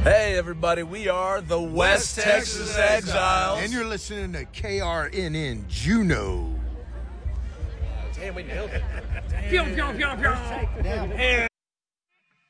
Hey, everybody, we are the West Texas Exiles. And you're listening to KRNN Juno. Damn, we nailed it. Pew, pew, pew, pew.